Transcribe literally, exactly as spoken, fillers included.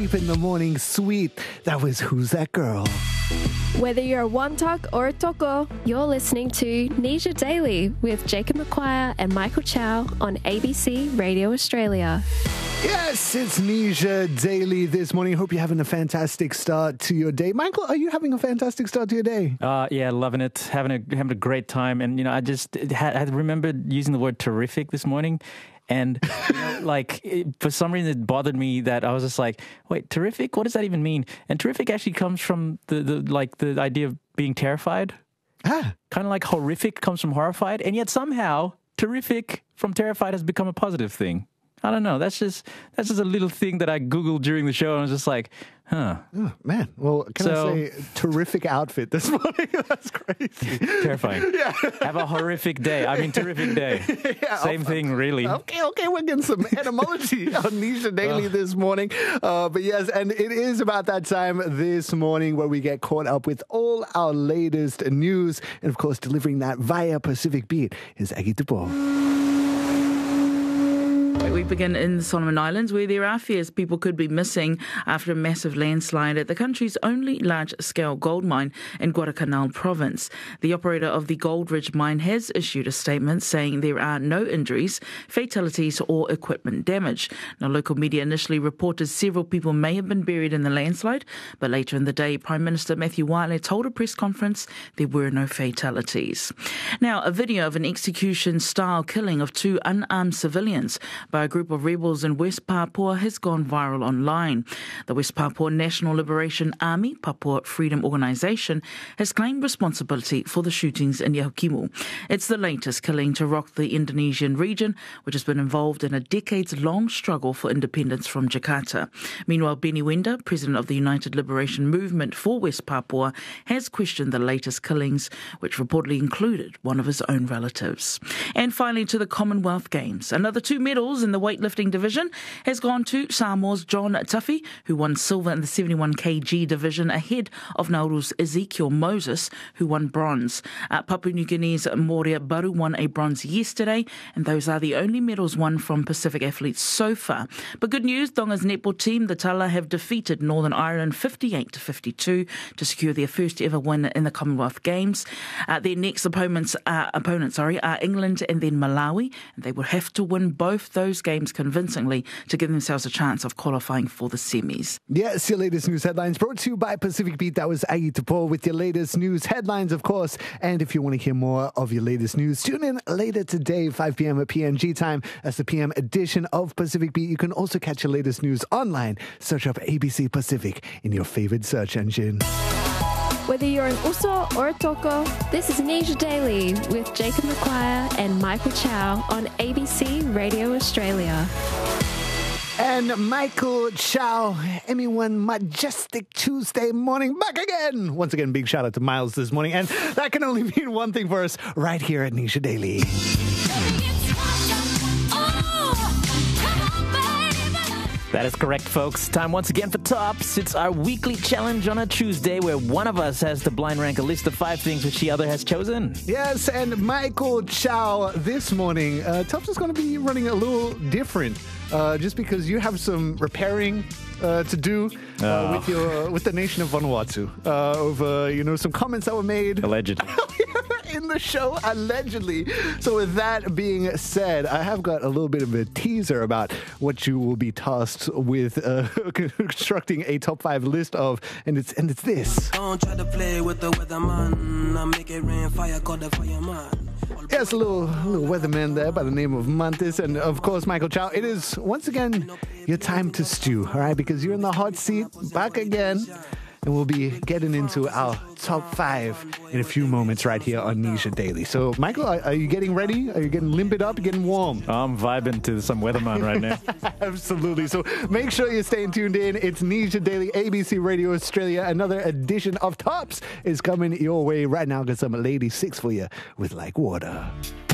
Deep in the morning, sweet. That was Who's That Girl? Whether you're a one talk or a toko, you're listening to Nisha Daily with Jacob McQuire and Michael Chow on A B C Radio Australia. Yes, it's Nisha Daily this morning. Hope you're having a fantastic start to your day. Michael, are you having a fantastic start to your day? Uh, yeah, loving it. Having a having a great time. And, you know, I just had, I remembered using the word terrific this morning. And, you know, like, it, for some reason, it bothered me that I was just like, wait, terrific? What does that even mean? And terrific actually comes from the, the like, the idea of being terrified. Ah. Kind of like horrific comes from horrified. And yet somehow, terrific from terrified has become a positive thing. I don't know. That's just that's just a little thing that I Googled during the show, and I was just like, huh. Oh, man. Well, can So- I say terrific outfit this morning? That's crazy. Terrifying. Yeah. Have a horrific day. I mean, terrific day. Yeah, Same I'll- thing, really. Okay, okay, we're getting some etymology on Nisha Daily this morning. Uh, but yes, and it is about that time this morning where we get caught up with all our latest news. And of course, delivering that via Pacific Beat is Aggie Dupo. We begin in the Solomon Islands, where there are fears people could be missing after a massive landslide at the country's only large-scale gold mine in Guadalcanal province. The operator of the Gold Ridge mine has issued a statement saying there are no injuries, fatalities or equipment damage. Now, local media initially reported several people may have been buried in the landslide, but later in the day, Prime Minister Matthew Wale told a press conference there were no fatalities. Now, a video of an execution-style killing of two unarmed civilians by a group of rebels in West Papua has gone viral online. The West Papua National Liberation Army, Papua Freedom Organisation, has claimed responsibility for the shootings in Yahukimu. It's the latest killing to rock the Indonesian region, which has been involved in a decades-long struggle for independence from Jakarta. Meanwhile, Benny Wenda, president of the United Liberation Movement for West Papua, has questioned the latest killings, which reportedly included one of his own relatives. And finally, to the Commonwealth Games. Another two medals in the weightlifting division has gone to Samoa's John Tuffy, who won silver in the seventy-one kilogram division ahead of Nauru's Ezekiel Moses, who won bronze. Uh, Papua New Guinea's Moria Baru won a bronze yesterday, and those are the only medals won from Pacific athletes so far. But good news, Tonga's netball team, the Tala, have defeated Northern Ireland fifty-eight to fifty-two to secure their first ever win in the Commonwealth Games. Uh, their next opponents, uh, opponents sorry, are England and then Malawi, and they will have to win both those games convincingly to give themselves a chance of qualifying for the semis. Yes, your latest news headlines brought to you by Pacific Beat. That was Aggie Dupo with your latest news headlines, of course. And if you want to hear more of your latest news, tune in later today, five p.m. at P N G time. That's the P M edition of Pacific Beat. You can also catch your latest news online. Search up A B C Pacific in your favorite search engine. Whether you're an uso or a toko, this is Nisha Daily with Jacob McQuire and Michael Chow on A B C Radio Australia. And Michael Chow, everyone, majestic Tuesday morning, back again. Once again, big shout out to Miles this morning. And that can only mean one thing for us right here at Nisha Daily. That is correct, folks. Time once again for Tops. It's our weekly challenge on a Tuesday where one of us has to blind rank a list of five things which the other has chosen. Yes, and Michael Chow this morning. Uh, Tops is going to be running a little different uh, just because you have some repairing uh, to do uh, Oh. with your with the nation of Vanuatu uh, over, you know, some comments that were made. Allegedly. In the show, allegedly. So with that being said, I have got a little bit of a teaser about what you will be tasked with uh, constructing a top five list of, and it's and it's this. Don't try to play with the weatherman. I make it rain, fire, call the fireman. Yes, a little, little weatherman there by the name of Mantis, and of course, Michael Chow. It is, once again, your time to stew, all right? Because you're in the hot seat, back again. And we'll be getting into our top five in a few moments right here on Nisha Daily. So, Michael, are, are you getting ready? Are you getting limped up, getting warm? I'm vibing to some weatherman right now. Absolutely. So make sure you're staying tuned in. It's Nisha Daily, A B C Radio Australia. Another edition of Tops is coming your way right now. Got some Lady Six for you with Like Water.